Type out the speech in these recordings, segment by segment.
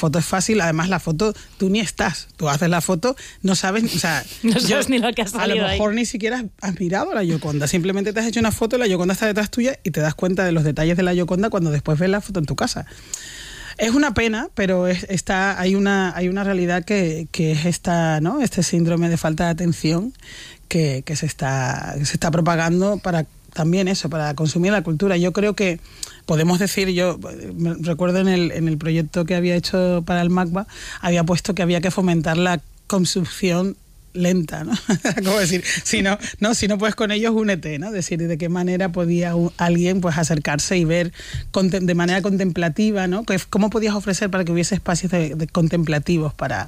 foto es fácil, además la foto, tú ni estás, tú haces la foto, no sabes, o sea, no sabes ni lo que ha salido. A lo mejor ni siquiera has mirado a la Gioconda, simplemente te has hecho una foto, la Gioconda está detrás tuya y te das cuenta de los detalles de la Gioconda cuando después ves la foto en tu casa. Es una pena, pero hay una realidad que es esta, ¿no? Este síndrome de falta de atención que se está propagando para también eso, para consumir la cultura. Yo creo que podemos decir, yo me recuerdo en el proyecto que había hecho para el MACBA, había puesto que había que fomentar la consumpción lenta, ¿no? Como decir, si no puedes con ellos, únete, ¿no? Decir, de qué manera podía alguien pues acercarse y ver de manera contemplativa, ¿no? ¿Cómo podías ofrecer para que hubiese espacios de contemplativos para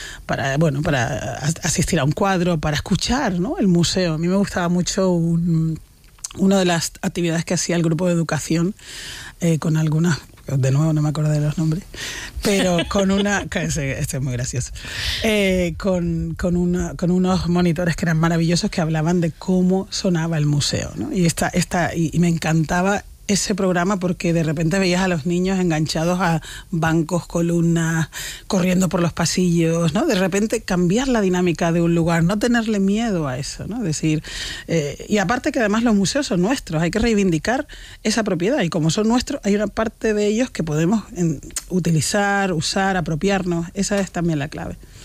asistir a un cuadro, para escuchar, ¿no? El museo. A mí me gustaba mucho una de las actividades que hacía el grupo de educación con algunas, de nuevo no me acuerdo de los nombres, pero con una, este es muy gracioso, con unos monitores que eran maravillosos, que hablaban de cómo sonaba el museo, ¿no? Y me encantaba ese programa porque de repente veías a los niños enganchados a bancos, columnas, corriendo por los pasillos, ¿no? De repente cambiar la dinámica de un lugar, no tenerle miedo a eso, ¿no? Decir, y aparte que además los museos son nuestros, hay que reivindicar esa propiedad, y como son nuestros, hay una parte de ellos que podemos utilizar, usar, apropiarnos. Esa es también la clave.